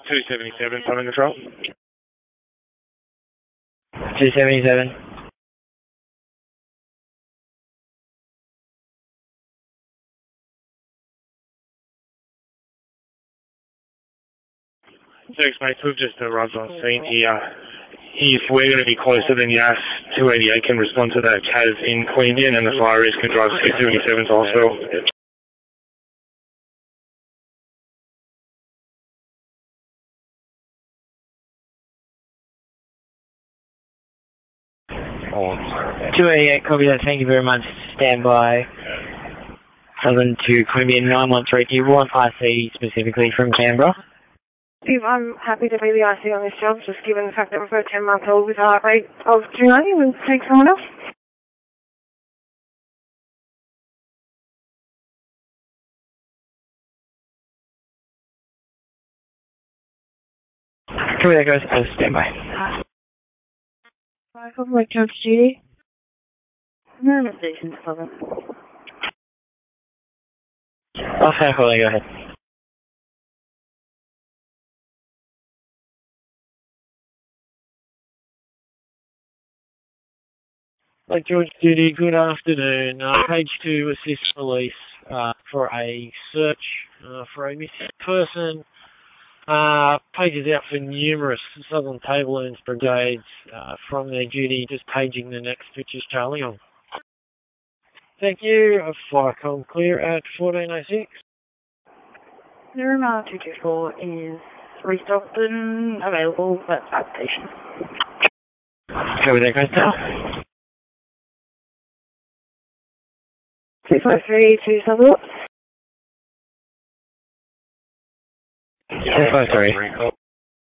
277, Southern Control. 277. Thanks, mate. We've just arrived on scene here. If we're going to be closer than Yas, 288 can respond to that CAS in Queanbeyan, and the fire risk can drive 277 to hospital. Oh, 288, copy that. Thank you very much. Stand by. Southern to Queanbeyan 913. Do you want IC specifically from Canberra? I'm happy to be the IC on this job, just given the fact that we've got a 10-month-old with a heart rate of 290. We'll take someone else. Copy that, guys. Stand by. Hi, copy my coach duty. No, not decent, Southern. Okay, go ahead. Lake George Duty, good afternoon. Page 2 assist police for a search for a missing person. Page is out for numerous Southern Table Ends brigades from their duty, just paging the next, which is Charlie on. Thank you. Firecom clear at 1406. 09224 is restocked and available at station. Copy that, guys. 253 to Southern. 253.